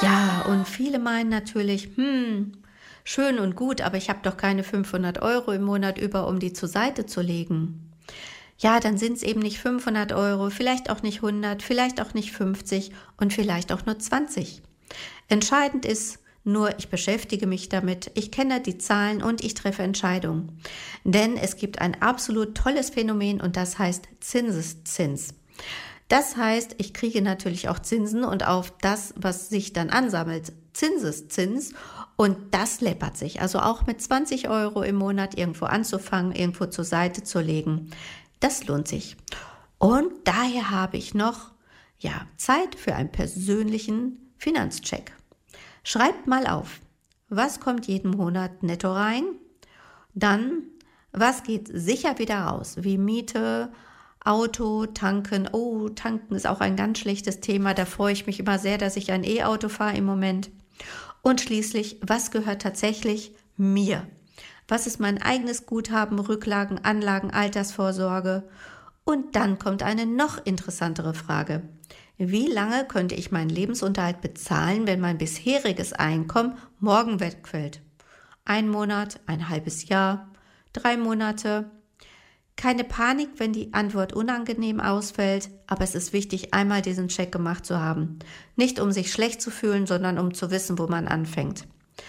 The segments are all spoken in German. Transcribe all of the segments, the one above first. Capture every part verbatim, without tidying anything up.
Ja, und viele meinen natürlich, hm, schön und gut, aber ich habe doch keine fünfhundert Euro im Monat über, um die zur Seite zu legen. Ja, dann sind es eben nicht fünfhundert Euro, vielleicht auch nicht hundert, vielleicht auch nicht fünfzig und vielleicht auch nur zwanzig. Entscheidend ist nur, ich beschäftige mich damit, ich kenne die Zahlen und ich treffe Entscheidungen. Denn es gibt ein absolut tolles Phänomen und das heißt Zinseszins. Das heißt, ich kriege natürlich auch Zinsen und auf das, was sich dann ansammelt, Zinseszins, und das läppert sich. Also auch mit zwanzig Euro im Monat irgendwo anzufangen, irgendwo zur Seite zu legen, das lohnt sich. Und daher habe ich noch, ja, Zeit für einen persönlichen Finanzcheck. Schreibt mal auf, was kommt jeden Monat netto rein, dann, was geht sicher wieder raus, wie Miete, Auto, tanken. Oh, tanken ist auch ein ganz schlechtes Thema. Da freue ich mich immer sehr, dass ich ein E-Auto fahre im Moment. Und schließlich, was gehört tatsächlich mir? Was ist mein eigenes Guthaben, Rücklagen, Anlagen, Altersvorsorge? Und dann kommt eine noch interessantere Frage. Wie lange könnte ich meinen Lebensunterhalt bezahlen, wenn mein bisheriges Einkommen morgen wegfällt? Ein Monat, ein halbes Jahr, drei Monate? Keine Panik, wenn die Antwort unangenehm ausfällt, aber es ist wichtig, einmal diesen Check gemacht zu haben. Nicht um sich schlecht zu fühlen, sondern um zu wissen, wo man anfängt.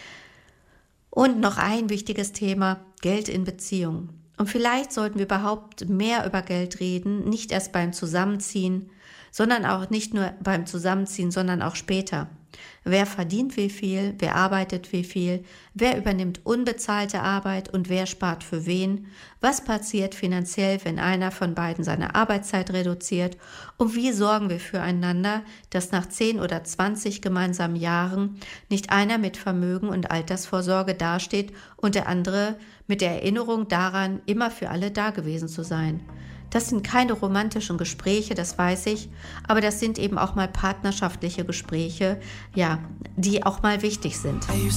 Und noch ein wichtiges Thema, Geld in Beziehung. Und vielleicht sollten wir überhaupt mehr über Geld reden, nicht erst beim Zusammenziehen, sondern auch nicht nur beim Zusammenziehen, sondern auch später. Wer verdient wie viel, wer arbeitet wie viel, wer übernimmt unbezahlte Arbeit und wer spart für wen, was passiert finanziell, wenn einer von beiden seine Arbeitszeit reduziert und wie sorgen wir füreinander, dass nach zehn oder zwanzig gemeinsamen Jahren nicht einer mit Vermögen und Altersvorsorge dasteht und der andere mit der Erinnerung daran, immer für alle da gewesen zu sein. Das sind keine romantischen Gespräche, das weiß ich, aber das sind eben auch mal partnerschaftliche Gespräche, ja, die auch mal wichtig sind.